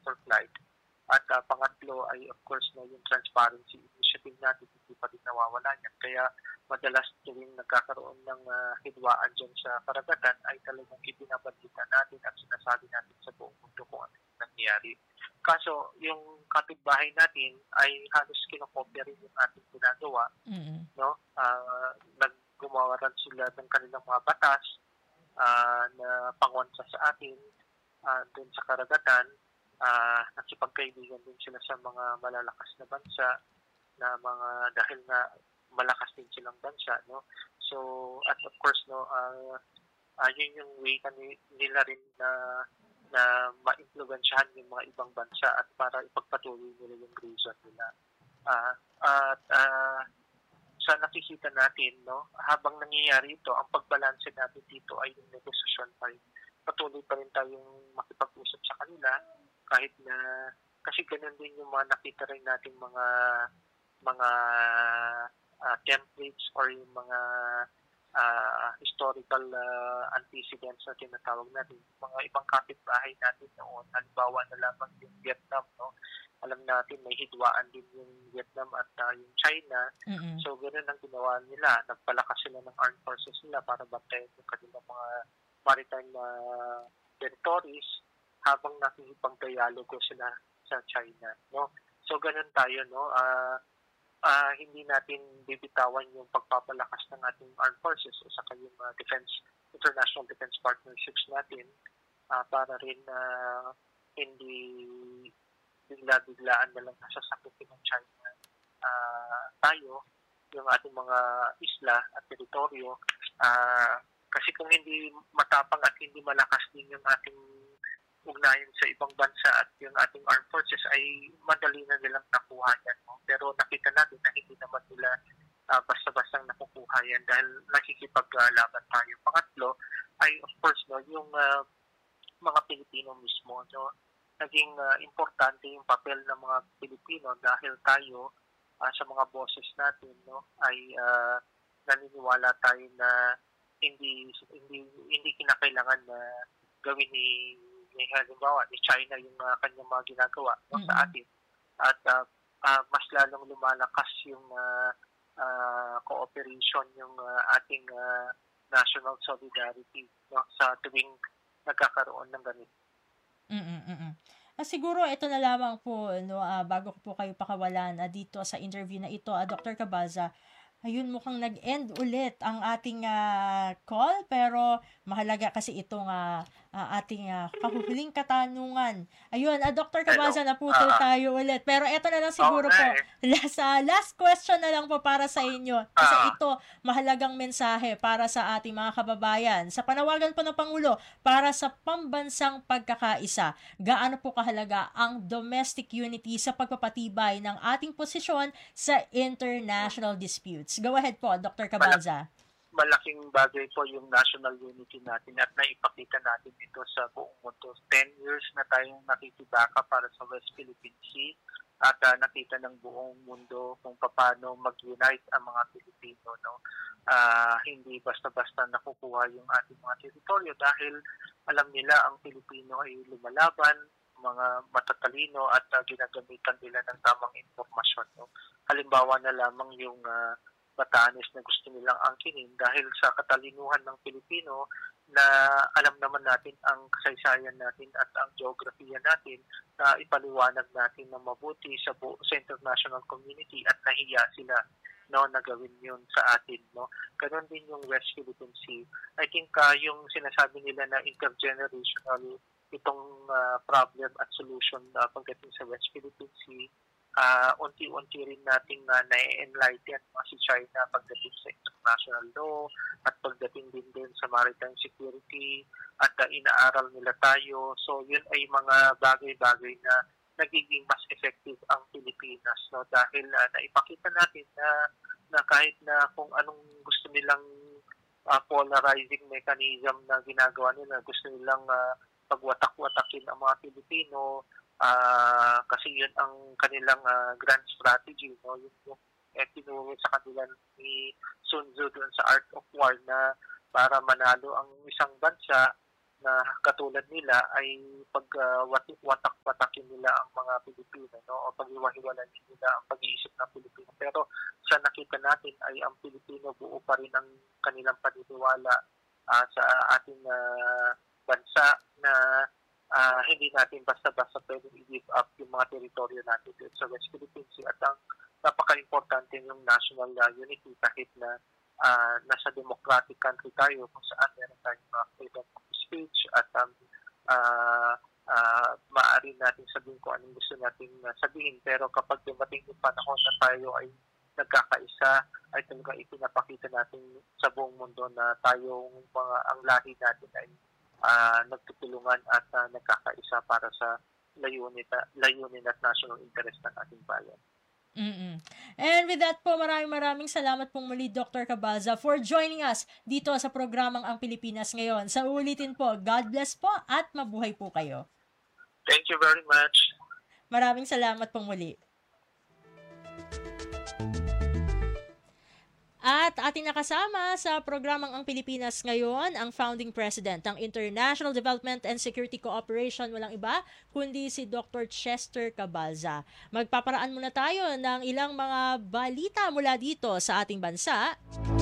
for flight. At pangatlo ay of course no, yung transparency initiative natin, hindi pa din nawawala yan. Kaya madalas tuwing nagkakaroon ng hidwaan dyan sa karagatan ay talagang ibinabalita natin at sinasabi natin sa buong mundo kung ano yung nangyayari. Kaso yung kapitbahay natin ay halos kinokopya rin yung ating ginagawa. No? Naggumawa rin sila ng kanilang mga batas na pangontra sa atin doon sa karagatan. Nakipagkaibigan din sila sa mga malalakas na bansa na mga dahil nga malakas din silang bansa, no? So at of course no yun yung way nila rin na ma-influensyahan yung mga ibang bansa at para ipagpatuloy nila yung reason nila. Sa nakikita natin, no, habang nangyayari ito, ang pagbalanse natin dito ay yung negosasyon pa rin. Patuloy pa rin tayong makipag-usap sa kanila kahit na kasi ganun din yung mga nakita rin natin mga templates or yung mga historical antecedents na tinatawag natin. Mga ibang kapitbahay natin noon, halimbawa na lamang yung Vietnam, no? Alam natin may hidwaan din yung Vietnam at yung China. So ganoon ang ginawa nila. Nagpalakas sila ng armed forces nila para bantayan yung kanilang mga maritime territories habang nakikipag-dialogo sila sa China, no? So ganoon tayo, no? Hindi natin bibitawan yung pagpapalakas ng ating armed forces o saka yung international defense partnerships natin para rin hindi bigla-biglaan na lang nasasakutin ng China tayo, yung ating mga isla at teritoryo. Kasi kung hindi matapang at hindi malakas din yung ating ugnayan sa ibang bansa at yung ating armed forces ay madali na nilang nakuha yan. No? Pero nakita natin na hindi naman nila basta-bastang nakukuha yan dahil nakikipaglaban tayo. Pangatlo ay of course no, yung mga Pilipino mismo. No? Naging importante yung papel ng mga Pilipino dahil tayo sa mga boses natin no, ay naniniwala tayo na hindi kinakailangan na gawin ni halimbawa ni China yung kanyang mga ginagawa no, sa atin at mas lalong lumalakas yung cooperation yung ating national solidarity no, sa tuwing nagkakaroon ng ganito. Siguro ito na lamang po no, bago ko po kayo pakawalan dito sa interview na ito, Dr. Cabalza. Ayun, mukhang nag-end ulit ang ating call, pero mahalaga kasi itong ating kahuhuling katanungan. Ayun, Dr. Cabalza, naputol tayo ulit. Pero ito na lang siguro po, last question na lang po para sa inyo. Kasi ito, mahalagang mensahe para sa ating mga kababayan. Sa panawagan po ng Pangulo, para sa pambansang pagkakaisa, gaano po kahalaga ang domestic unity sa pagpapatibay ng ating posisyon sa international disputes? Go ahead po, Dr. Cabalza. Malaking bagay po yung national unity natin at naipakita natin ito sa buong mundo. 10 years na tayong nakikibaka para sa West Philippine Sea at nakita ng buong mundo kung paano mag-unite ang mga Pilipino. No? Hindi basta-basta nakukuha yung ating mga teritoryo dahil alam nila ang Pilipino ay lumalaban, mga matatalino at ginagamitan nila ng tamang informasyon. No? Halimbawa na lamang yung Batanes na gusto nilang angkinin dahil sa katalinuhan ng Pilipino na alam naman natin ang kasaysayan natin at ang geografiya natin na ipaliwanag natin na mabuti sa international community at nahiya sila no, na gawin yun sa atin. No? Ganon din yung West Philippine Sea. I think yung sinasabi nila na intergenerational itong problem at solution pagdating sa West Philippine Sea, unti-unti rin nating na-enlighten si China pagdating sa international law at pagdating din sa maritime security at inaaral nila tayo. So yun ay mga bagay-bagay na nagiging mas effective ang Pilipinas no dahil naipakita natin na kahit na kung anong gusto nilang polarizing mechanism na ginagawa nila, gusto nilang pagwatak-watakin ang mga Pilipino. Kasi yun ang kanilang grand strategy, no? Yung tinuro sa kanila ni Sun Tzu doon sa Art of War na para manalo ang isang bansa na katulad nila ay pag watak-watakin nila nila ang mga Pilipino, no? O paghiwa-hiwalayin nila ang pag-iisip ng Pilipino. Pero sa nakita natin ay ang Pilipino buo pa rin ang kanilang paniniwala sa ating bansa na hindi natin basta-basta pwedeng i-give up yung mga teritoryo natin dito sa West Philippine Sea. At ang napaka-importante yung national unity kahit na nasa democratic country tayo kung saan meron tayong mga freedom of speech at maaari natin sabihin kung anong gusto natin sabihin. Pero kapag dumating yung panahon na tayo ay nagkakaisa, ay talagang ipinapakita natin sa buong mundo na tayong ang lahi natin ay nagtutulungan at nagkakaisa para sa layunin at national interest ng ating bayan. Mm-mm. And with that po, maraming salamat pong muli, Dr. Cabalza, for joining us dito sa programang Ang Pilipinas Ngayon. Sa ulitin po, God bless po at mabuhay po kayo. Thank you very much. Maraming salamat pong muli. At ating nakasama sa programang Ang Pilipinas Ngayon, ang founding president ng International Development and Security Cooperation, walang iba kundi si Dr. Chester Cabalza. Magpaparaan muna tayo ng ilang mga balita mula dito sa ating bansa.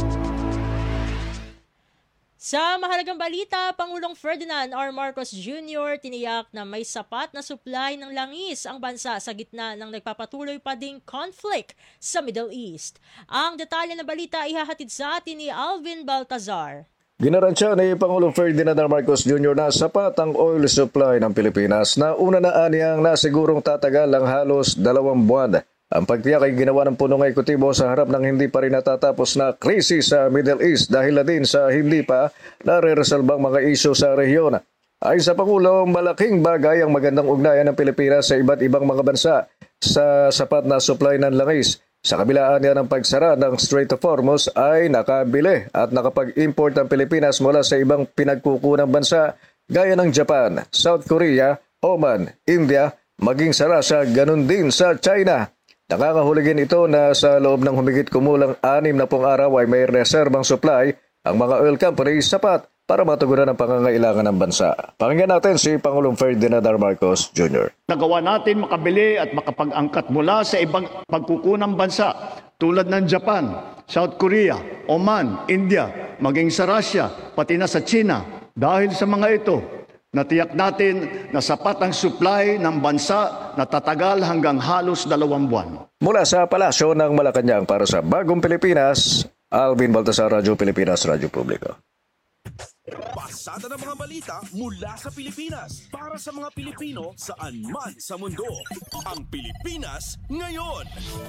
Sa mahalagang balita, Pangulong Ferdinand R. Marcos Jr. tiniyak na may sapat na supply ng langis ang bansa sa gitna ng nagpapatuloy pa ding conflict sa Middle East. Ang detalye ng balita ihahatid sa atin ni Alvin Baltazar. Ginaransya ni Pangulong Ferdinand R. Marcos Jr. na sapat ang oil supply ng Pilipinas na una na aniyang nasigurong tatagal ang halos 2 buwan. Ang pagtiyak ay ginawa ng punong ekutibo sa harap ng hindi pa rin natatapos na krisis sa Middle East dahil na din sa hindi pa nare-resolbang mga isyu sa rehiyon. Ay sa Pangulo, malaking bagay ang magandang ugnayan ng Pilipinas sa iba't ibang mga bansa sa sapat na supply ng langis. Sa kabilaan niya ng pagsara ng Strait of Hormuz ay nakabili at nakapag-import ang Pilipinas mula sa ibang pinagkukunang bansa gaya ng Japan, South Korea, Oman, India, maging sa Russia, ganun din sa China. Nakakahuligin ito na sa loob ng humigit kumulang 6 na araw ay may reserbang supply ang mga oil companies sapat para matugunan ang pangangailangan ng bansa. Pakinggan natin si Pangulong Ferdinand R. Marcos Jr. Nagawa natin makabili at makapag-angkat mula sa ibang pagkukunang bansa tulad ng Japan, South Korea, Oman, India, maging sa Russia, pati na sa China. Dahil sa mga ito, natiyak natin na sapat ang supply ng bansa na tatagal hanggang halos 2 buwan. Mula sa Palasyo ng Malacanang para sa Bagong Pilipinas, Alvin Baltasar, Radyo Pilipinas, Radyo Publiko. Pasada ng mga balita mula sa Pilipinas para sa mga Pilipino saan man sa mundo. Ang Pilipinas Ngayon.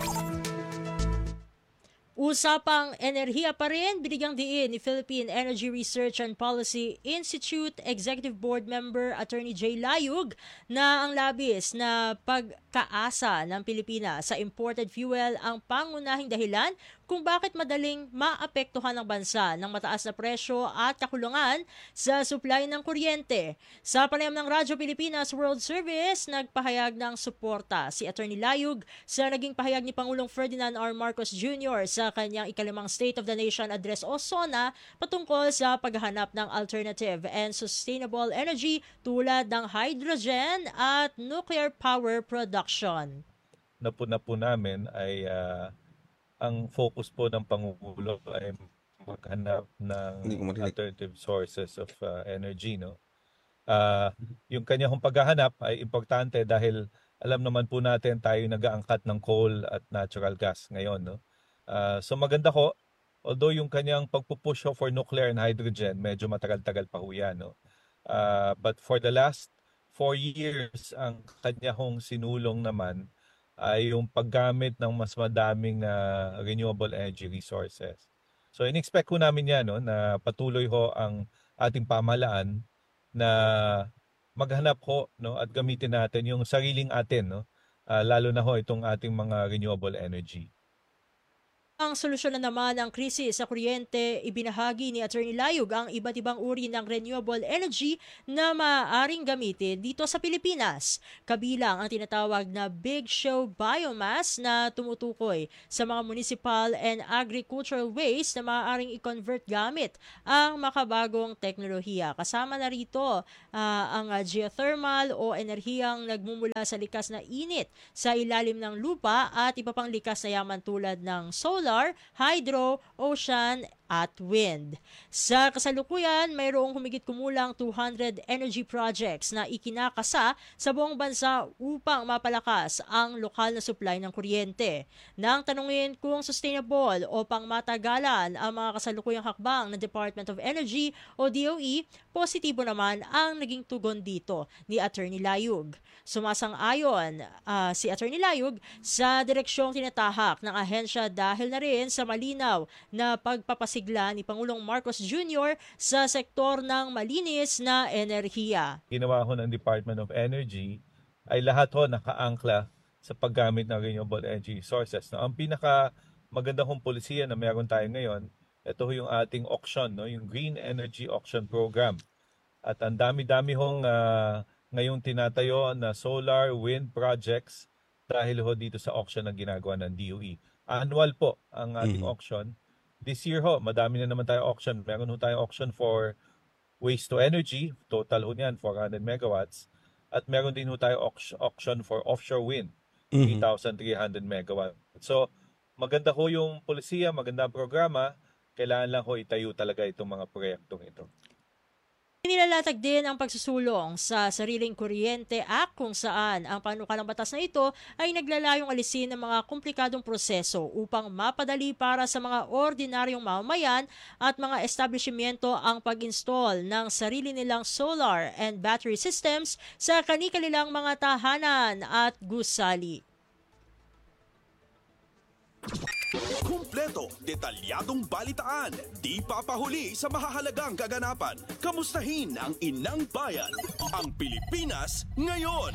Usapang enerhiya pa rin, binigyang diin ni Philippine Energy Research and Policy Institute Executive Board Member Attorney Jay Layug na ang labis na pagkaasa ng Pilipinas sa imported fuel ang pangunahing dahilan kung bakit madaling maapektuhan ng bansa ng mataas na presyo at kakulangan sa supply ng kuryente. Sa panayam ng Radyo Pilipinas World Service, nagpahayag ng suporta si Attorney Layug sa naging pahayag ni Pangulong Ferdinand R. Marcos Jr. sa kanyang ikalimang State of the Nation Address o SONA patungkol sa paghahanap ng alternative and sustainable energy tulad ng hydrogen at nuclear power production. Na po namin ay ang focus po ng Pangulo ay maghanap ng alternative sources of energy, no? Yung kanyang paghahanap ay importante dahil alam naman po natin tayo nag-aangkat ng coal at natural gas ngayon, no? So maganda ko, although yung kanyang pagpupush for nuclear and hydrogen, medyo matagal-tagal pa ho yan, no? But for the last 4 years, ang kanyang sinulong naman ay yung paggamit ng mas madaming renewable energy resources. So in-expect ko namin yan, no, na patuloy ho ang ating pamahalaan na maghanap ho, no, at gamitin natin yung sariling atin, no, lalo na ho itong ating mga renewable energy. Ang solusyon na naman ang krisis sa kuryente, ibinahagi ni Attorney Layug ang iba't ibang uri ng renewable energy na maaaring gamitin dito sa Pilipinas. Kabilang ang tinatawag na Big Show Biomass na tumutukoy sa mga municipal and agricultural waste na maaaring i-convert gamit ang makabagong teknolohiya. Kasama na rito ang geothermal o enerhiyang nagmumula sa likas na init sa ilalim ng lupa at iba pang likas na yaman tulad ng solar, hydro, ocean, at wind. Sa kasalukuyan, mayroong humigit kumulang 200 energy projects na ikinakasa sa buong bansa upang mapalakas ang lokal na supply ng kuryente. Nang tanungin kung sustainable o pangmatagalan ang mga kasalukuyang hakbang ng Department of Energy o DOE, positibo naman ang naging tugon dito ni Attorney Layug. Sumasang-ayon si Attorney Layug sa direksyong tinatahak ng ahensya dahil na rin sa malinaw na pagpapasigla ni Pangulong Marcos Jr. sa sektor ng malinis na enerhiya. Ginawa ho ng Department of Energy ay lahat ho nakaangkla sa paggamit ng renewable energy sources. No, ang pinaka maganda hong polisiya na meron tayo ngayon, ito ho yung ating auction, no, yung Green Energy Auction Program. At ang dami-dami hong ngayong tinatayo na solar, wind projects dahil ho dito sa auction na ginagawa ng DOE. Annual po ang ating auction. This year ho, madami na naman tayo auction. Meron ho tayo auction for waste to energy, total ho niyan, 400 megawatts. At meron din ho tayo auction for offshore wind, 3,300 megawatts. So, maganda ho yung polisiya, maganda ang programa. Kailangan lang ho itayo talaga itong mga proyektong ito. Inilalatag din ang pagsusulong sa Sariling Kuryente Act kung saan ang panukalang batas na ito ay naglalayong alisin ng mga komplikadong proseso upang mapadali para sa mga ordinaryong mamamayan at mga establishmento ang pag-install ng sarili nilang solar and battery systems sa kani-kanilang mga tahanan at gusali. Kumpleto, detalyadong balitaan, di papahuli sa mahahalagang kaganapan. Kamustahin ang inang bayan, ang Pilipinas ngayon.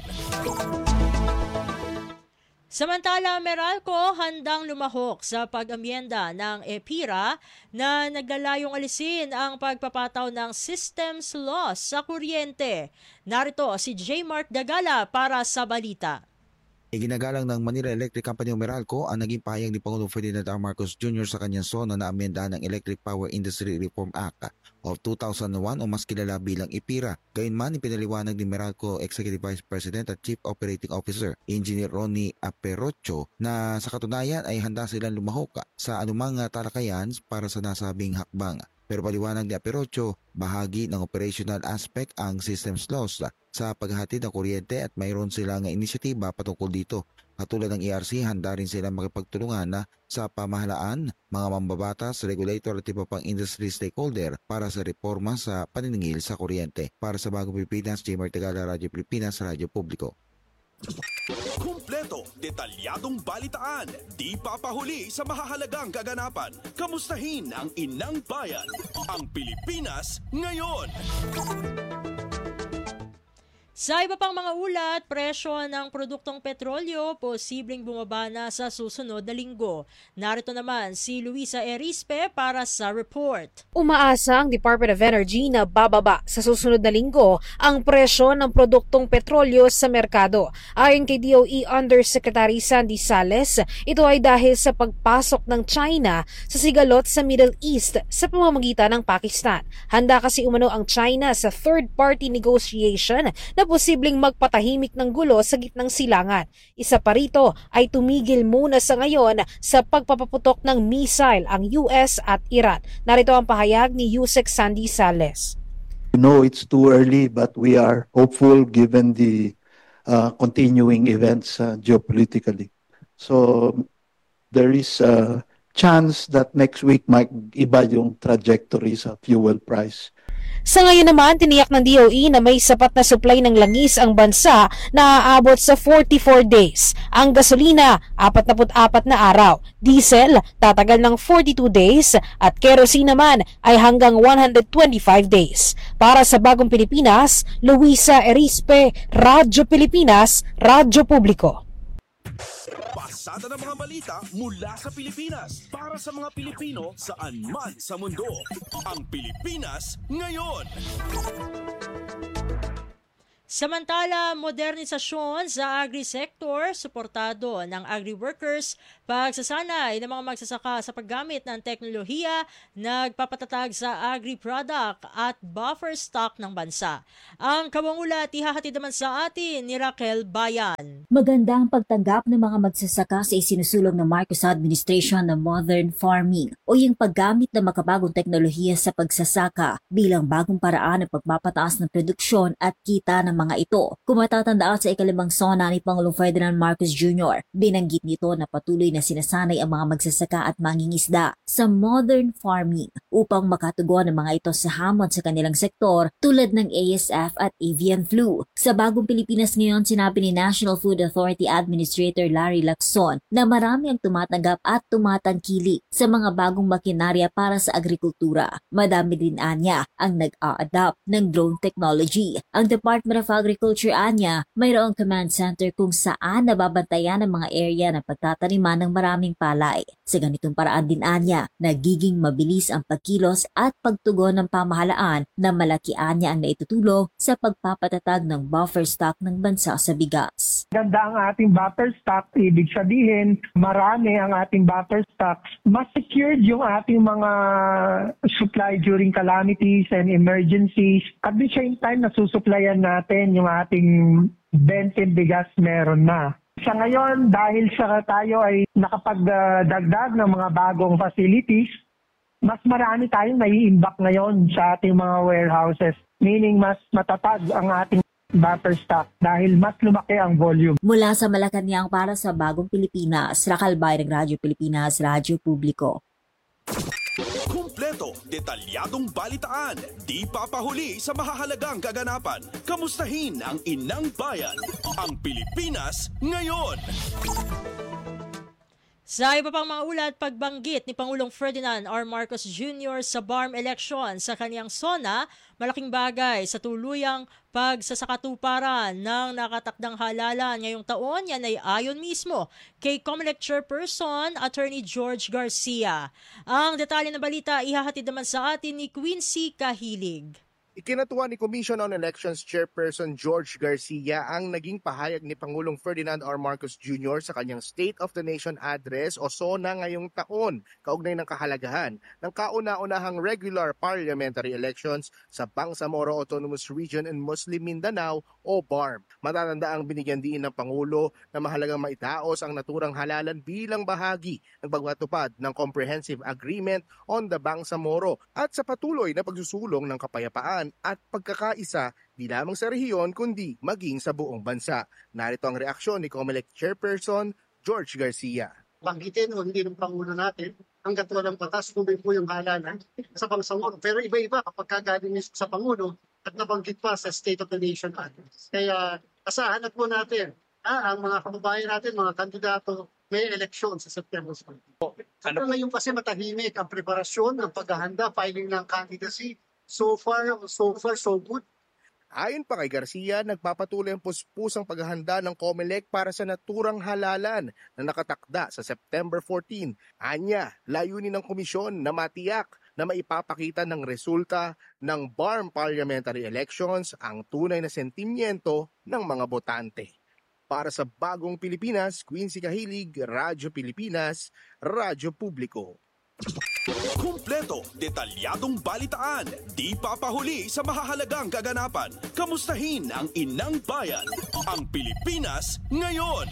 Samantala, Meralco handang lumahok sa pag-amyenda ng EPIRA na naglalayong alisin ang pagpapataw ng systems loss sa kuryente. Narito si J. Mark Dagala para sa balita. Iginagalang ng Manila Electric Company o Meralco ang naging pahayag ni Pangulong Ferdinand R. Marcos Jr. sa kanyang SONA na amenda ng Electric Power Industry Reform Act of 2001 o mas kilala bilang EPIRA. Gayunman, ipinaliwanag ni Meralco Executive Vice President at Chief Operating Officer Engineer Ronnie Aperocho na sa katunayan ay handa silang lumahok sa anumang talakayan para sa nasabing hakbang. Pero paliwanag ni Aperocho, bahagi ng operational aspect ang systems loss sa paghahatid ng kuryente at mayroon silang inisyatiba patungkol dito. Katulad ng ERC, handa rin silang makipagtulungan sa pamahalaan, mga mambabatas, regulator at iba pang industry stakeholder para sa reforma sa paniningil sa kuryente. Para sa Bagong Pilipinas, J. Martegala, Radyo Pilipinas, Radyo Publiko. Kumpleto, detalyadong balitaan, di papahuli sa mahahalagang kaganapan. Kamustahin ang inang bayan, ang Pilipinas ngayon. Sa iba pang mga ulat, presyo ng produktong petrolyo posibleng bumaba na sa susunod na linggo. Narito naman si Luisa Erispe para sa report. Umaasa ang Department of Energy na bababa sa susunod na linggo ang presyo ng produktong petrolyo sa merkado. Ayon kay DOE Undersecretary Sandy Sales, ito ay dahil sa pagpasok ng China sa sigalot sa Middle East sa pamamagitan ng Pakistan. Handa kasi umano ang China sa third-party negotiation na posibleng magpatahimik ng gulo sa gitnang silangan. Isa pa rito ay tumigil muna sa ngayon sa pagpapaputok ng missile ang US at Iran. Narito ang pahayag ni Yusek Sandy Sales. We know it's too early but we are hopeful given the continuing events geopolitically. So there is a chance that next week might iba yung trajectory sa fuel price. Sa ngayon naman, tiniyak ng DOE na may sapat na supply ng langis ang bansa na aabot sa 44 days. Ang gasolina, 44 na araw. Diesel, tatagal ng 42 days. At kerosene naman ay hanggang 125 days. Para sa Bagong Pilipinas, Luisa Erispe, Radyo Pilipinas, Radyo Publiko. Pasada ng mga balita mula sa Pilipinas para sa mga Pilipino saan man sa mundo. Ang Pilipinas ngayon. Samantala, modernisasyon sa agri-sector, suportado ng agri-workers, pagsasanay ng mga magsasaka sa paggamit ng teknolohiya, nagpapatatag sa agri-product at buffer stock ng bansa. Ang kawangulat ihahatid naman sa atin ni Raquel Bayan. Maganda ang pagtanggap ng mga magsasaka sa isinusulong ng Marcos administration ng modern farming o yung paggamit ng makabagong teknolohiya sa pagsasaka bilang bagong paraan ng pagpapataas ng produksyon at kita ng mga ito. Kung matatandaan sa ikalimang SONA ni Pangulong Ferdinand Marcos Jr., binanggit nito na patuloy na sinasanay ang mga magsasaka at mangingisda sa modern farming upang makatugon ang mga ito sa hamon sa kanilang sektor tulad ng ASF at avian flu. Sa Bagong Pilipinas ngayon, sinabi ni National Food Authority Administrator Larry Lacson na marami ang tumatanggap at tumatangkili sa mga bagong makinarya para sa agrikultura. Madami din anya ang nag-a-adapt ng drone technology. Ang Department of Agriculture anya, mayroong command center kung saan nababantayan ang mga area ng pagtataniman ng maraming palay. Sa ganitong paraan din anya, nagiging mabilis ang pagkilos at pagtugon ng pamahalaan na malaki anya ang naitutulong sa pagpapatatag ng buffer stock ng bansa sa bigas. Ganda ang ating buffer stock, ibig sabihin marami ang ating buffer stocks. Mas secured yung ating mga supply during calamities and emergencies. At the same time, nasusupplyan natin yung ating benteng bigas meron na. Sa ngayon, dahil sa tayo ay nakapagdagdag ng mga bagong facilities, mas marami tayong nai-imbak ngayon sa ating mga warehouses. Meaning mas matatag ang ating buffer stock dahil mas lumaki ang volume. Mula sa Malacanang para sa Bagong Pilipinas, Raquel Bayan ng Radyo Pilipinas, Radyo Publiko. Kumpleto, detalyadong balitaan, di papahuli sa mahahalagang kaganapan. Kamustahin ang inang bayan, ang Pilipinas ngayon. Sa iba pang mga ulat, pagbanggit ni Pangulong Ferdinand R. Marcos Jr. sa BARM election sa kaniyang SONA, malaking bagay sa tuluyang pagsasakatuparan ng nakatakdang halalan ngayong taon. Yan ay ayon mismo kay COMELEC Chairperson Attorney George Garcia. Ang detalye ng balita ihahatid naman sa atin ni Quincy Kahilig. Ikinatuwa ni Commission on Elections Chairperson George Garcia ang naging pahayag ni Pangulong Ferdinand R. Marcos Jr. sa kanyang State of the Nation Address o SONA ngayong taon, kaugnay ng kahalagahan ng kauna-unahang regular parliamentary elections sa Bangsamoro Autonomous Region in Muslim Mindanao o BARM. Matatanda ang binigyan diin ng Pangulo na mahalagang maitaos ang naturang halalan bilang bahagi ng pagpatupad ng Comprehensive Agreement on the Bangsamoro at sa patuloy na pagsusulong ng kapayapaan at pagkakaisa di lamang sa rehiyon kundi maging sa buong bansa. Narito ang reaksyon ni COMELEC Chairperson George Garcia. Banggitin o hindi ng Pangulo natin, ang katuwa ng batas, tuloy po yung halalan sa Bangsamoro. Pero iba-iba kapag kagaling sa Pangulo at nabanggit pa sa State of the Nation Act. Kaya asahan at po natin ang mga kababayan natin, mga kandidato, may eleksyon sa September 20. Ano ngayon kasi matahimik ang preparasyon ng paghahanda, filing ng candidacy. So far, so good. Ayon pa kay Garcia, nagpapatuloy ang puspusang paghahanda ng COMELEC para sa naturang halalan na nakatakda sa September 14. Anya, layunin ng komisyon na matiyak na maipapakita ng resulta ng BARM parliamentary elections ang tunay na sentimiento ng mga botante. Para sa Bagong Pilipinas, Quincy Kahilig, Radyo Pilipinas, Radyo Publiko. Kumpleto, detalyadong balitaan, di papahuli sa mahahalagang kaganapan. Kamustahin ang inang bayan, ang Pilipinas ngayon.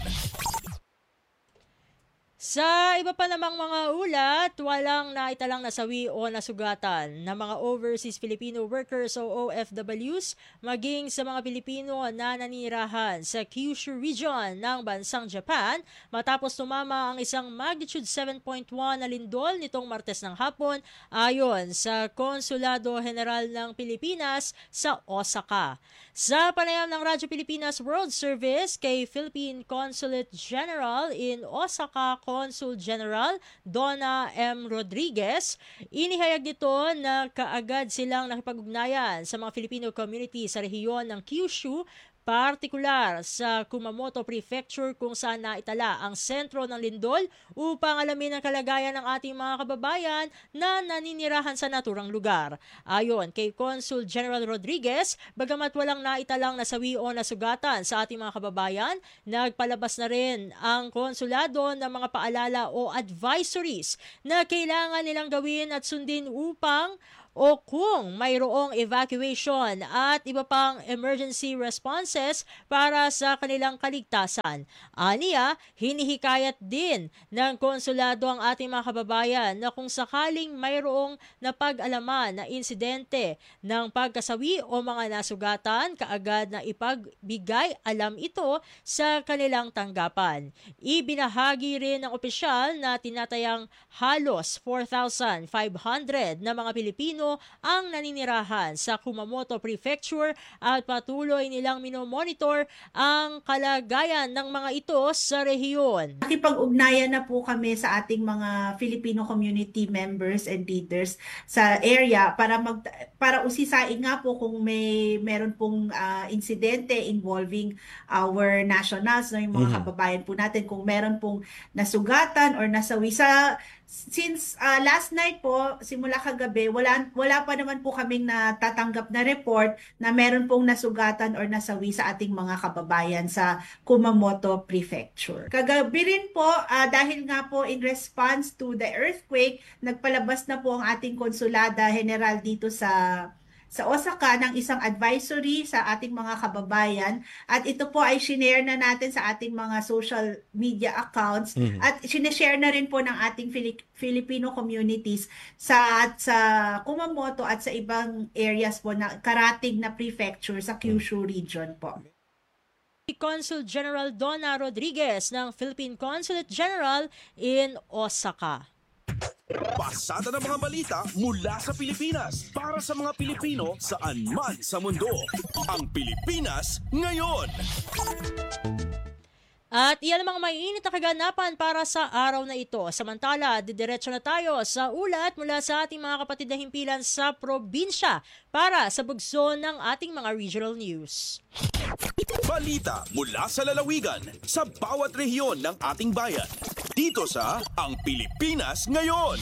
Sa iba pa namang mga ulat, walang naitalang nasawi o nasugatan ng mga overseas Filipino workers o OFWs maging sa mga Pilipino na nanirahan sa Kyushu region ng bansang Japan matapos tumama ang isang magnitude 7.1 na lindol nitong Martes ng hapon ayon sa Konsulado General ng Pilipinas sa Osaka. Sa panayam ng Radyo Pilipinas World Service kay Philippine Consulate General in Osaka, Consul General Donna M. Rodriguez, inihayag nito na kaagad silang nakipag-ugnayan sa mga Filipino community sa rehiyon ng Kyushu partikular sa Kumamoto Prefecture kung saan naitala ang sentro ng lindol upang alamin ang kalagayan ng ating mga kababayan na naninirahan sa naturang lugar. Ayon kay Consul General Rodriguez, bagamat walang naitalang nasawi o nasugatan sa ating mga kababayan, nagpalabas na rin ang konsulado ng mga paalala o advisories na kailangan nilang gawin at sundin upang o kung mayroong evacuation at iba pang emergency responses para sa kanilang kaligtasan. Aniya, hinihikayat din ng konsulado ang ating mga kababayan na kung sakaling mayroong napag-alaman na insidente ng pagkasawi o mga nasugatan, kaagad na ipagbigay alam ito sa kanilang tanggapan. Ibinahagi rin ng opisyal na tinatayang halos 4,500 na mga Pilipino ang naninirahan sa Kumamoto Prefecture at patuloy nilang minomonitor ang kalagayan ng mga ito sa rehiyon. Nakipag-ugnayan na po kami sa ating mga Filipino community members and leaders sa area para usisain nga po kung meron pong insidente involving our nationals, no, yung mga kababayan po natin, kung meron pong nasugatan or nasawi since last night po, simula kagabi, wala pa naman po kaming natatanggap na report na meron pong nasugatan or nasawi sa ating mga kababayan sa Kumamoto Prefecture. Kagabi rin po, dahil nga po in response to the earthquake, nagpalabas na po ang ating Konsulada General dito sa Osaka ng isang advisory sa ating mga kababayan, at ito po ay shinare na natin sa ating mga social media accounts at sinishare na rin po ng ating Filipino communities sa Kumamoto at sa ibang areas po na karating na prefecture sa Kyushu region po. Consul General Donna Rodriguez ng Philippine Consulate General in Osaka. Pasada ng mga balita mula sa Pilipinas para sa mga Pilipino saan man sa mundo. Ang Pilipinas ngayon. At iyan ang mga mainit na kaganapan para sa araw na ito. Samantala, didiretso na tayo sa ulat mula sa ating mga kapatid na himpilan sa probinsya para sa bugso ng ating mga regional news. Balita mula sa lalawigan sa bawat rehiyon ng ating bayan. Dito sa Ang Pilipinas Ngayon.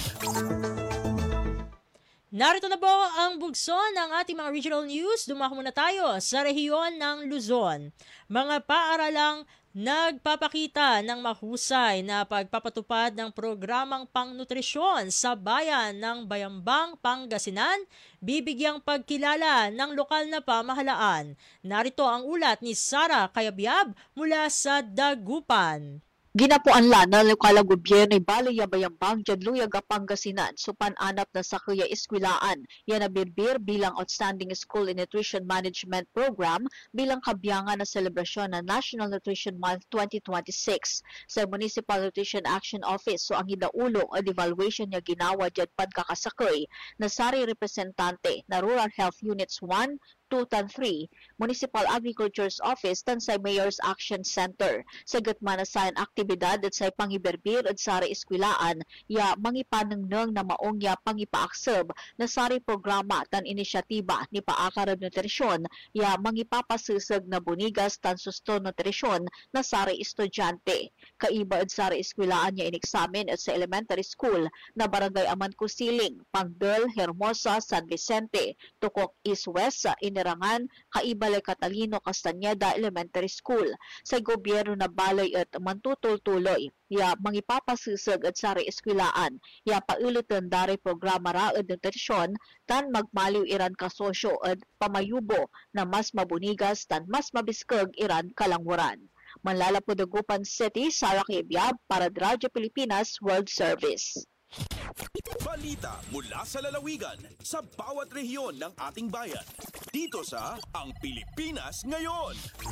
Narito na po ang bugso ng ating mga regional news. Dumako muna tayo sa rehiyon ng Luzon. Mga paaralang nagpapakita ng mahusay na pagpapatupad ng programang pangnutrisyon sa bayan ng Bayambang, Pangasinan, bibigyang pagkilala ng lokal na pamahalaan. Narito ang ulat ni Sara Kayabyab mula sa Dagupan. Ginapuanla na lokal gobyerno ni Balay Bayambang Jadluyag Pangasinan supan-anap na sa kuya eskwilaan yan na birbir bilang Outstanding School in Nutrition Management Program bilang kabyangan na selebrasyon ng National Nutrition Month 2026 sa Municipal Nutrition Action Office. So ang idaulo o evaluation niya ginawa dyan pagkakasakoy na sari representante na Rural Health Units 1, 2 tan 3, Municipal Agriculture's Office tan sa Mayor's Action Center. Sa gatmanasayan aktibidad at sa pangiberbir at sari eskwilaan, ya mangipanengneng na maong ya pangipaakseb na sari programa tan inisyatiba ni Paakarab Nutrisyon, ya mangipapasusag na bunigas tan susto nutrisyon na sari estudyante. Kaiba at sari eskwilaan niya ineksamin at sa elementary school na Barangay Aman Kusiling, Pangdel, Hermosa, San Vicente, Tukok East West sa Inirangan, Kaibalay Catalino, Castañeda Elementary School. Sa gobyerno na balay at mantutultuloy, ya mangipapasusag at sari eskwilaan, ya paulitan dari programa ra at nutrisyon, tan magmaliw iran kasosyo at pamayubo na mas mabunigas tan mas mabiskag iran kalangwaran. Manlalapo Dagupan City, Sara Kayabyab para Radyo Pilipinas World Service. Balita mula sa lalawigan sa bawat rehiyon ng ating bayan. Dito sa Ang Pilipinas Ngayon.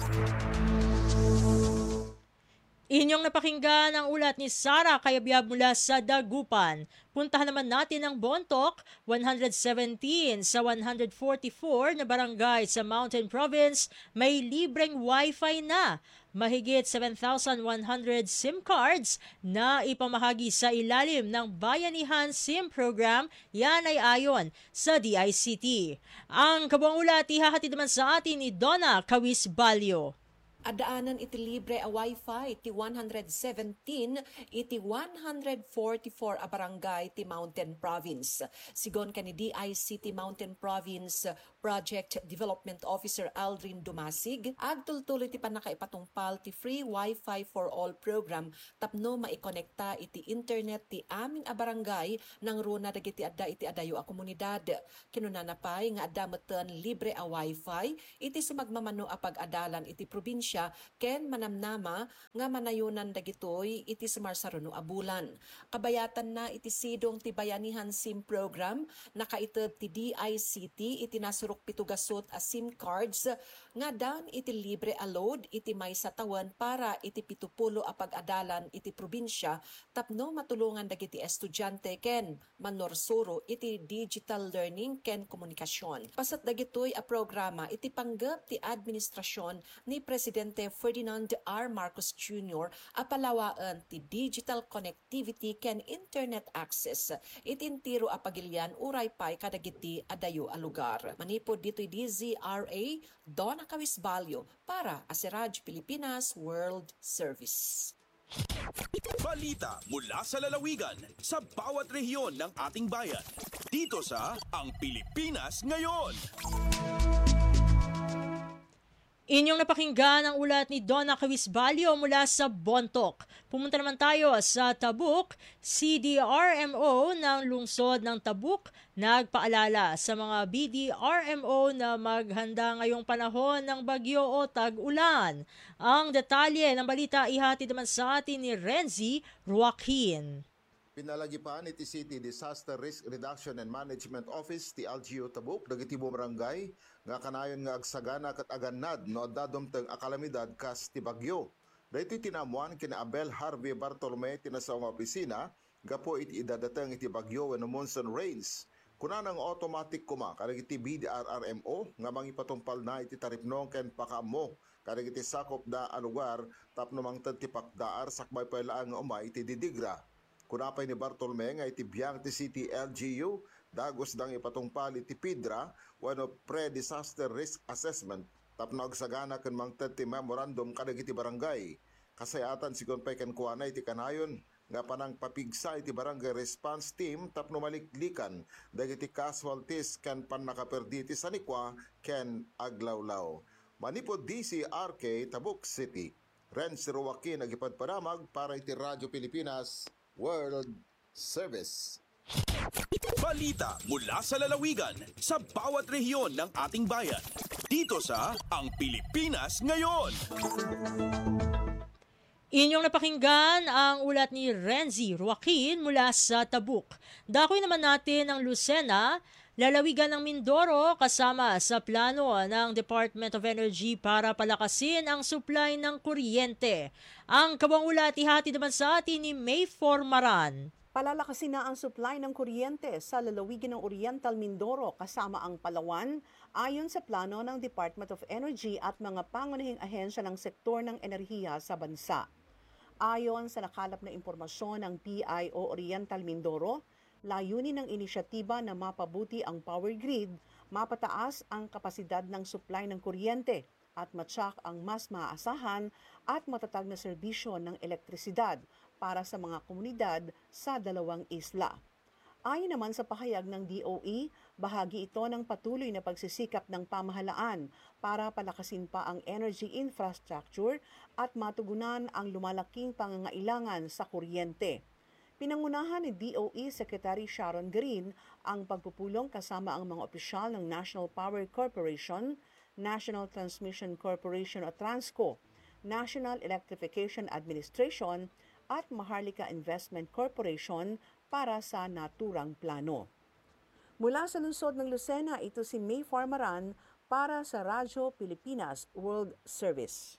Inyong napakinggan ang ulat ni Sara Kayabyab mula sa Dagupan. Puntahan naman natin ang Bontoc, 117 sa 144 na barangay sa Mountain Province, may libreng wifi na. Mahigit 7,100 SIM cards na ipamahagi sa ilalim ng Bayanihan SIM Program. Yan ay ayon sa DICT. Ang kabuang ulat ihahatid naman sa atin ni Donna Cawisbalio. Adaanan iti libre a Wi-Fi ti 117 iti 144 a barangay ti Mountain Province. Sigon kani DICT Mountain Province Project Development Officer Aldrin Dumasig, agtultuloy ti panakaipatungpal ti free Wi-Fi for all program tapno maikonekta iti internet ti amin a barangay nang runa dagiti adda iti adayo a komunidad. Kinunanapay nga adda meten libre a Wi-Fi iti sumagmamano a pag-adalan iti probinsya ken manamnama nga manayunan dagitoy iti sumarsaruno a bulan. Kabayatan na iti sidong ti Bayanihan SIM Program nakaited ti DICT iti nasurok pitugasot a SIM cards nga dan iti libre a load iti maysa tawen para iti 70 a pag-adalan iti probinsya tapno matulungan dagiti estudyante ken manorsuro iti digital learning ken komunikasyon. Pasat dagitoy a programa iti panggap ti administrasyon ni Presidente Ferdinand R. Marcos Jr. apalawaan ti digital connectivity ken internet access itintiro a pagilyan uray pay kadagiti adayo a lugar. Manipod dito'y DZRA, Donna Cawisbalio para Aseraj Pilipinas World Service. Balita mula sa lalawigan sa bawat rehiyon ng ating bayan. Dito sa Ang Pilipinas Ngayon. Inyong napakinggan ang ulat ni Donna Cawisbalio mula sa Bontoc. Pumunta naman tayo sa Tabuk. CDRMO ng lungsod ng Tabuk nagpaalala sa mga BDRMO na maghanda ngayong panahon ng bagyo o tag-ulan. Ang detalye ng balita ihatid naman sa atin ni Renzi Joaquin. Pinalagipan iti City Disaster Risk Reduction and Management Office ti LGU Tabuk dagiti barangay nga kanayon nga agsagana ket agannad no dadumteng a kalamidad kas ti bagyo. Daytoy tinamuan kina Abel Harvey Bartolome tinasawng opisina gapo iti idadateng iti bagyo wenno monsoon rains. Kunanang automatic kuma kadagiti BDRRMO nga mangipatumpal na iti taripnong ken pakamo kadagiti sakop da a lugar tapno mangted ti pakdaar sakbay pay laang nga umay iti didigra. Kunapay ni Bartolome nga iti biyang ti City LGU dagos dang ipatungpal iti PIDRA wenno Pre-Disaster Risk Assessment tapno agsagana ken mangted ti memorandum kadagiti barangay. Kasayatan sigon pay ken kuana iti kanayon nga panang papigsa iti barangay response team tapno maliklikan dagiti casualties ken pannakaperdi ti sanikwa ken aglawlaw. Manipod DCRK Tabuk City. Renzi Joaquin nagipadpadamag para iti Radyo Pilipinas World Service. Balita mula sa lalawigan sa bawat rehiyon ng ating bayan. Dito sa Ang Pilipinas Ngayon. Inyong napakinggan ang ulat ni Renzi Joaquin mula sa Tabuk. Dakoy naman natin ang Lucena, lalawigan ng Mindoro kasama sa plano ng Department of Energy para palakasin ang supply ng kuryente. Ang kabuang ulat ihatid naman sa atin ni May Formaran. Palalakasin na ang supply ng kuryente sa lalawigan ng Oriental Mindoro kasama ang Palawan ayon sa plano ng Department of Energy at mga pangunahing ahensya ng sektor ng enerhiya sa bansa. Ayon sa nakalap na impormasyon ng PIO Oriental Mindoro, layunin ng inisyatiba na mapabuti ang power grid, mapataas ang kapasidad ng supply ng kuryente at matsak ang mas maaasahan at matatag na serbisyo ng elektrisidad para sa mga komunidad sa dalawang isla. Ayon naman sa pahayag ng DOE, bahagi ito ng patuloy na pagsisikap ng pamahalaan para palakasin pa ang energy infrastructure at matugunan ang lumalaking pangangailangan sa kuryente. Pinangunahan ni DOE Secretary Sharon Green ang pagpupulong kasama ang mga opisyal ng National Power Corporation, National Transmission Corporation o Transco, National Electrification Administration at Maharlika Investment Corporation para sa naturang plano. Mula sa lungsod ng Lucena, ito si May Formaran para sa Radyo Pilipinas World Service.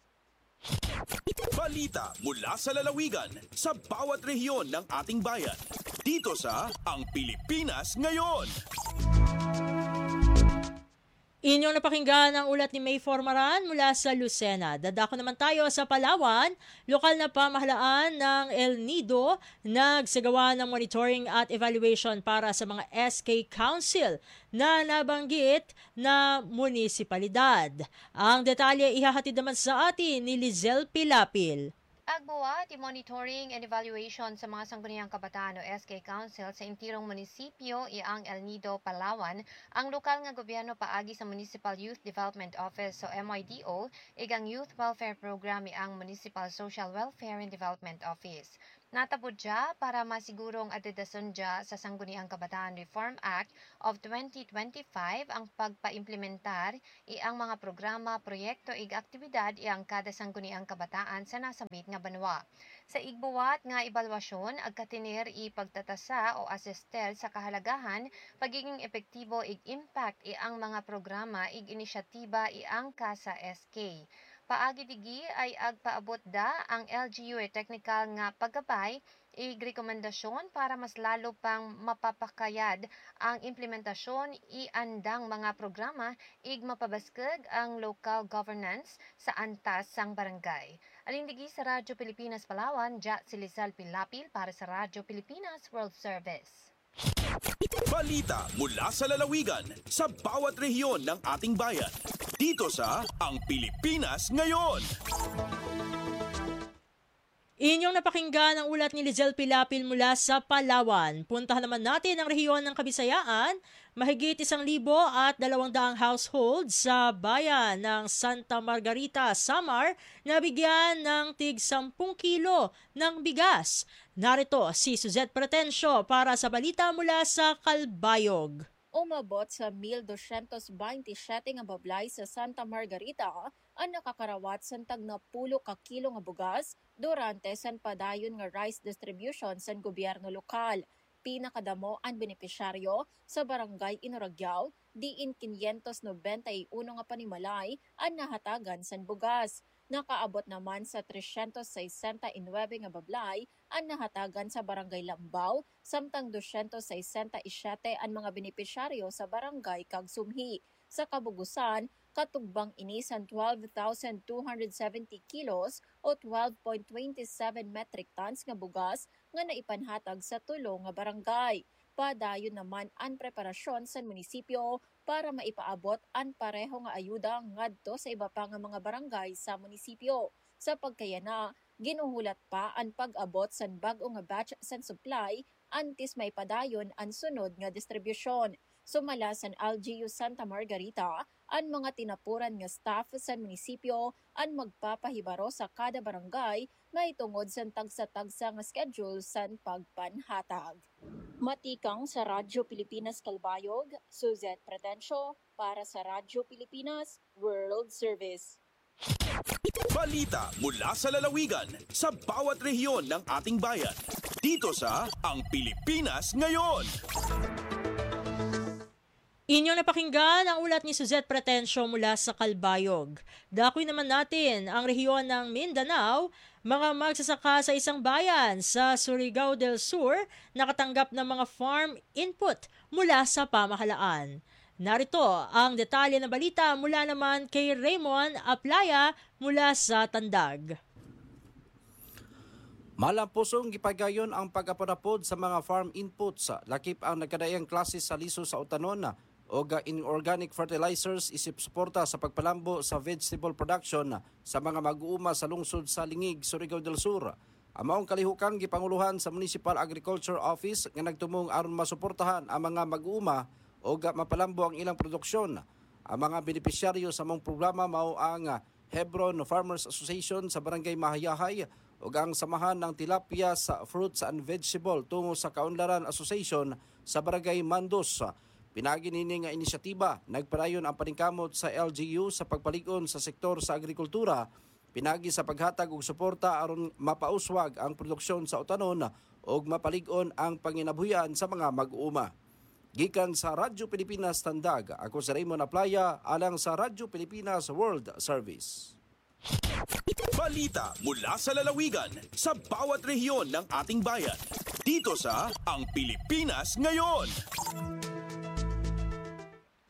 Balita mula sa lalawigan sa bawat rehiyon ng ating bayan. Dito sa Ang Pilipinas Ngayon. Inyong napakinggan ang ulat ni May Formaran mula sa Lucena. Dadako naman tayo sa Palawan. Lokal na pamahalaan ng El Nido nagsagawa ng monitoring at evaluation para sa mga SK Council na nabanggit na munisipalidad. Ang detalye ihahatid naman sa atin ni Lizel Pilapil. Agbuwat, monitoring and evaluation sa mga sangguniang kabataan o SK Council sa intirong munisipyo iang El Nido, Palawan, ang lokal nga gobyerno paagi sa Municipal Youth Development Office o MYDO, igang Youth Welfare Program iang Municipal Social Welfare and Development Office. Natabod dya para masigurong adedason dya sa Sangguniang Kabataan Reform Act of 2025 ang pagpaimplementar iang mga programa, proyekto ig aktibidad iang kada Sangguniang Kabataan sa nasambit nga banwa. Sa igbuwat nga ebalwasyon, agkatinir ipagtatasa o asester sa kahalagahan, pagiging epektibo ig impact iang mga programa ig inisyatiba iang kasa SK. Paagi digi ay agpaabot da ang LGU technical nga paggabay ig rekomendasyon para mas lalo pang mapapakayad ang implementasyon iandang mga programa ig mapabaskeg ang local governance sa antas sang barangay. Aling digi sa Radyo Pilipinas Palawan, si Lizal Pilapil para sa Radyo Pilipinas World Service. Balita mula sa lalawigan sa bawat rehiyon ng ating bayan. Dito sa Ang Pilipinas Ngayon. Inyong napakinggan ang ulat ni Lizel Pilapil mula sa Palawan. Puntahan naman natin ang rehiyon ng Kabisayaan. Mahigit 1,200 households sa bayan ng Santa Margarita, Samar, nabigyan ng tig 10 kilo ng bigas. Narito si Suzette Pretensio para sa balita mula sa Calbayog. Umabot sa 1,227 nga bablay sa Santa Margarita ang nakakarawat sa tag na 10 ka kilo nga bugas durante san padayon nga rice distribution sa gobyerno lokal. Pinakadamo ang benepisyaryo sa barangay Inoragyaw, diin 591 nga panimalay ang nahatagan sa bugas. Nakaabot naman sa 369 nga bablay ang nahatagan sa barangay Lambaw, samtang 267 ang mga benepisyaryo sa barangay Kagsumhi. Sa kabugusan, katugbang inisan 12,270 kilos o 12.27 metric tons nga bugas nga naipanhatag sa tulo nga barangay. Padayon naman ang preparasyon sa munisipyo para maipaabot ang pareho nga ayuda ngadto sa iba pa nga mga barangay sa munisipyo. Sa pagkayana, ginuhulat pa ang pag-abot sa bag-o nga batch sa supply antes may padayon ang sunod nga distribusyon. Sumala sa LGU Santa Margarita, ang mga tinapuran nga staff sa munisipyo ang magpapahibaro sa kada barangay may tungod sa tagsa-tagsa nga schedule sa pagpanhatag. Matikang sa Radyo Pilipinas Calbayog, Suzette Pretensio para sa Radyo Pilipinas World Service. Balita mula sa lalawigan sa bawat rehiyon ng ating bayan. Dito sa Ang Pilipinas Ngayon. Inyong napakinggan ang ulat ni Suzette Pretensio mula sa Calbayog. Dakoy naman natin ang rehiyon ng Mindanao, mga magsasaka sa isang bayan sa Surigao del Sur nakatanggap ng mga farm input mula sa pamahalaan. Narito ang detalye ng balita mula naman kay Raymond Aplaya mula sa Tandag. Malampusong gipagayon ang pag-apod sa mga farm inputs. Lakip ang nagkadayang klase sa liso sa utanon o inorganic fertilizers isip suporta sa pagpalambo sa vegetable production sa mga mag-uuma sa lungsod sa Lingig, Surigao del Sur. Ang maong kalihukan gipanguluhan sa Municipal Agriculture Office nga nagtumong aron masuportahan ang mga mag-uuma o mapalambo ang ilang produksyon. Ang mga benepisyaryo sa mong programa mao ang Hebron Farmers Association sa Barangay Mahayahay o ang Samahan ng Tilapia sa Fruits and Vegetable tungo sa Kaunlaran Association sa Barangay Mandos. Pinaginini nga inisyatiba, nagpadayon ang paningkamot sa LGU sa pagpalig-on sa sektor sa agrikultura, pinagi sa paghatag og suporta aron mapauswag ang produksyon sa utanon o mapalig-on ang panginabuhian sa mga mag-uuma. Gikan sa Radyo Pilipinas Tandag, ako si Raymond Aplaya, alang sa Radyo Pilipinas World Service. Balita mula sa lalawigan sa bawat rehiyon ng ating bayan. Dito sa Ang Pilipinas Ngayon.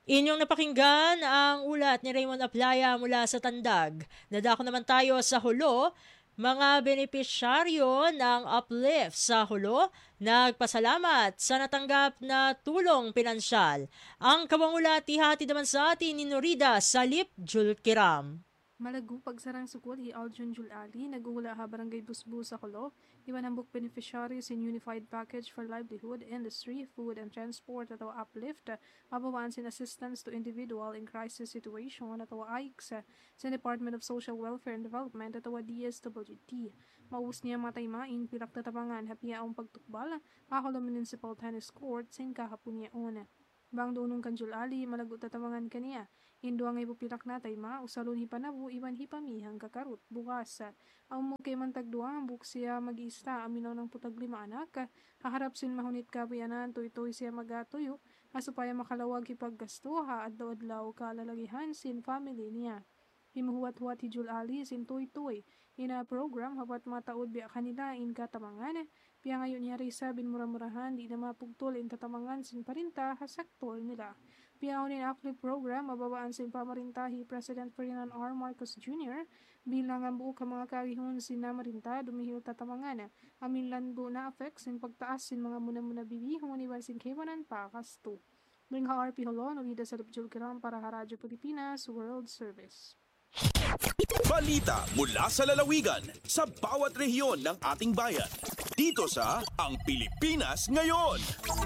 Inyong napakinggan ang ulat ni Raymond Aplaya mula sa Tandag. Nadako naman tayo sa Hulo. Mga benepisyaryo ng Uplift sa Hulo nagpasalamat sa natanggap na tulong pinansyal. Ang kawangulat ihati naman sa atin ni Norida Salip Julkiram. Malagu pagsarang sukul hi Aljun Julali, nagugula ha barangay Busbu sa Kulo, iwan ang book beneficiaries in Unified Package for Livelihood, Industry, Food and Transport at Uplift, mabawaan sin assistance to individual in crisis situation at AICS sa Department of Social Welfare and Development at DSWD. Maus niya mataymain pilak na tabangan hapia ang pagtukbal, Bacolod Municipal Tennis Court sin kahapon niya una. Bang doonong kan Julali, malagot na tabangan kaniya. Indo ang ipupilak na tayma, usalun hipanabu, iban hipamihang kakarut, bukas. Ang mukay man tagduang, buk siya mag-ista, aminaw ng putag 5 anak, haharap sin mahunit kabayanan, toy-toy siya magatuyo, asupaya makalawag hipaggasto, haadlaw-adlaw kalalagihan sin family niya. Himuhuat-huat hi Julali sin toy-toy, ina program hapat mataod biya kanila in katamangan, piya ngayon niya Risa bin murah-murahan, di na mapugtol in tatamangan sin parinta, hasaktol nila. Piyaw ni Uplift program, mababaan sin pamarintahi President Ferdinand R. Marcos Jr. bilang ang buo ka mga karihon sin namarinta, dumihil tatamangan. Amin lando na affect sin pagtaas sin mga muna-muna bibihon, iwan sin kewanan pa kasto. Bring ha RP Holon, Norida Salip Julkiram para ha Radyo Pilipinas World Service. Balita mula sa lalawigan sa bawat rehiyon ng ating bayan. Dito sa Ang Pilipinas Ngayon.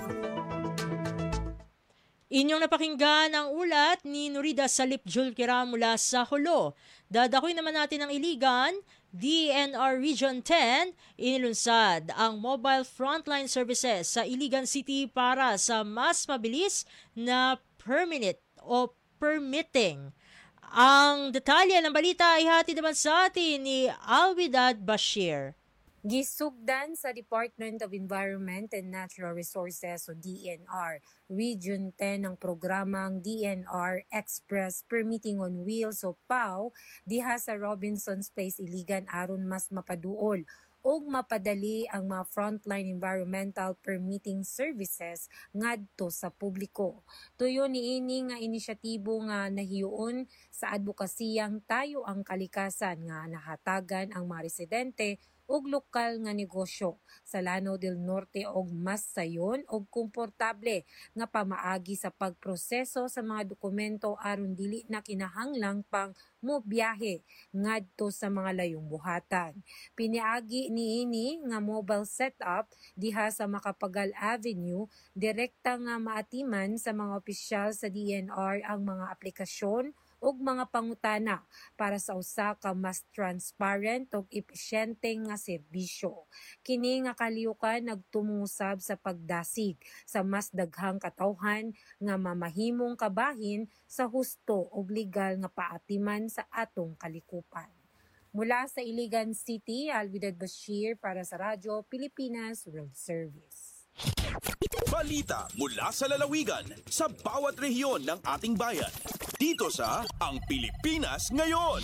Inyong napakinggan ang ulat ni Norida Salip Julkiram mula sa Hulo. Dadakoy naman natin ang Iligan, DNR Region 10, inilunsad ang mobile frontline services sa Iligan City para sa mas mabilis na permitting. Ang detalye ng balita ay hatid naman sa atin ni Alwidad Bashir. Gisugdan sa Department of Environment and Natural Resources o DNR, Region 10 ng programang DNR Express Permitting on Wheels o PAW diha sa Robinson's Place, Iligan aron mas mapaduol o mapadali ang mga frontline environmental permitting services ngadto sa publiko. Tuyo niini nga inisyatibo nga nahiuon sa advokasiyang tayo ang kalikasan nga nahatagan ang mga residente og lokal nga negosyo sa Lanao del Norte og mas sayon og komportable nga pamaagi sa pagproseso sa mga dokumento aron dili na kinahanglang pang mobiyahe ngadto sa mga layong buhatan. Piniagi niini nga mobile setup diha sa Macapagal Avenue, direkta nga maatiman sa mga opisyal sa DNR ang mga aplikasyon ug mga pangutana para sa usa ka mas transparent ug epesyente nga serbisyo. Kini nga kaliukan nagtumungusab sa pagdasig sa mas daghang katawhan nga mamahimong kabahin sa husto ug legal nga paatiman sa atong kalikupan. Mula sa Iligan City, Alwidad Bashir para sa Radyo Pilipinas World Service. Balita mula sa lalawigan sa bawat rehiyon ng ating bayan. Dito sa Ang Pilipinas Ngayon.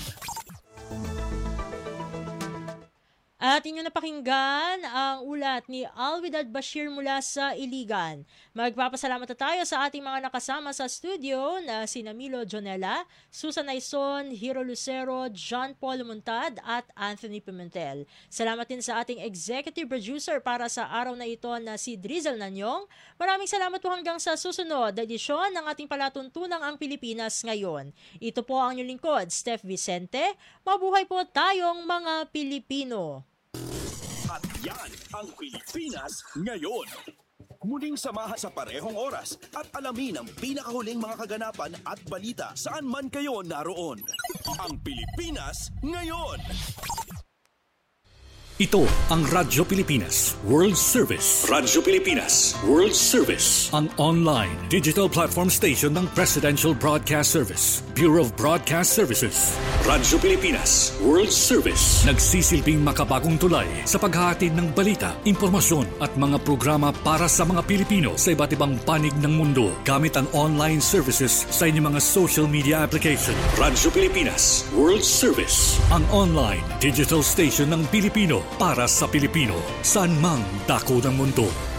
At inyo napakinggan ang ulat ni Alwidad Bashir mula sa Iligan. Magpapasalamat na tayo sa ating mga nakasama sa studio na sina Milo Jonella, Susan Aison, Hiro Lucero, John Paul Montad at Anthony Pimentel. Salamat din sa ating executive producer para sa araw na ito na si Drizzle Nanyong. Maraming salamat po hanggang sa susunod na edisyon ng ating palatuntunang Ang Pilipinas Ngayon. Ito po ang inyong lingkod, Steph Vicente. Mabuhay po tayong mga Pilipino. At yan ang Pilipinas Ngayon. Muling samahan sa parehong oras at alamin ang pinakahuling mga kaganapan at balita saan man kayo naroon. Ang Pilipinas Ngayon. Ito ang Radyo Pilipinas World Service. Radyo Pilipinas World Service. Ang online digital platform station ng Presidential Broadcast Service, Bureau of Broadcast Services. Radyo Pilipinas World Service. Nagsisilbing makabagong tulay sa paghahatid ng balita, impormasyon at mga programa para sa mga Pilipino sa iba't ibang panig ng mundo gamit ang online services sa inyong mga social media application. Radyo Pilipinas World Service. Ang online digital station ng Pilipino para sa Pilipino, saan mang dako ng mundo.